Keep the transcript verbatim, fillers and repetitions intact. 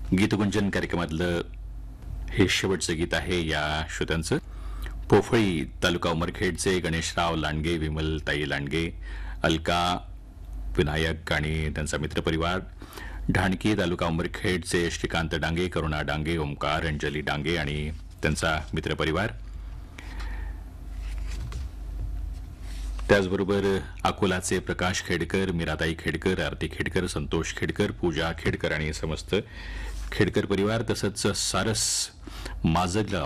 गीतगुंजन कार्यक्रमातलं हे शेवटचं गीत आहे या श्रोत्यांचं. पोफळी तालुका उमरखेडचे गणेशराव लांडगे, विमलताई लांडगे, अलका विनायक आणि त्यांचा मित्रपरिवार. ढाणकी तालुका उमरखेडचे श्रीकांत डांगे, करुणा डांगे, ओमकार, अंजली डांगे आणि त्यांचा मित्रपरिवार. त्याचबरोबर अकोलाचे प्रकाश खेडकर, मीराताई खेडकर, आरती खेडकर, संतोष खेडकर, पूजा खेडकर आणि समस्त खेडकर परिवार. तसंच सारस माजलगाव